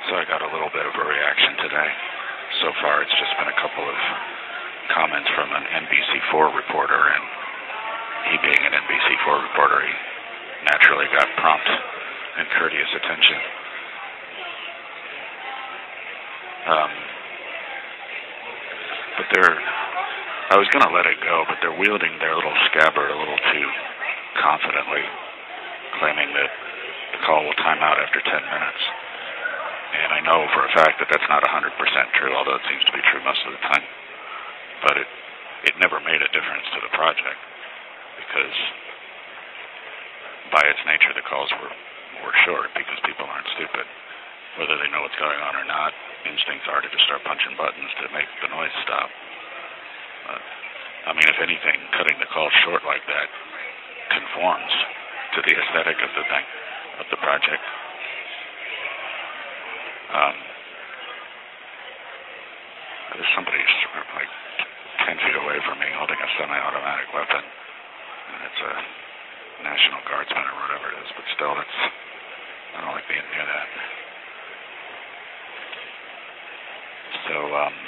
So I got a little bit of a reaction today. So far, it's just been a couple of comments from an NBC4 reporter, and he being an NBC4 reporter, he naturally got prompt and courteous attention. But I was going to let it go, but they're wielding their little scabbard a little too confidently, claiming that the call will time out after 10 minutes. And I know for a fact that that's not 100% true, although it seems to be true most of the time. But it never made a difference to the project, because by its nature the calls were short, because people aren't stupid. Whether they know what's going on or not, instincts are to just start punching buttons to make the noise stop. I mean, if anything, cutting the call short like that conforms to the aesthetic of the thing, of the project. There's somebody like 10 feet away from me holding a semi-automatic weapon, and it's a National Guardsman or whatever it is, but still, I don't like being near that. So,